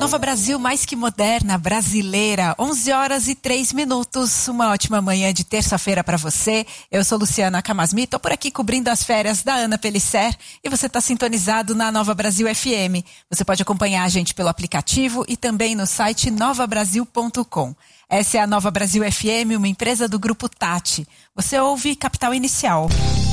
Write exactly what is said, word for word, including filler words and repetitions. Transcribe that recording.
Nova Brasil, mais que moderna, brasileira. onze horas e três minutos. Uma ótima manhã de terça-feira para você. Eu sou Luciana Camasmi, tô por aqui cobrindo as férias da Ana Pellicer e você está sintonizado na Nova Brasil F M. Você pode acompanhar a gente pelo aplicativo e também no site nova brasil ponto com. Essa é a Nova Brasil F M, uma empresa do Grupo Tati. Você ouve Capital Inicial.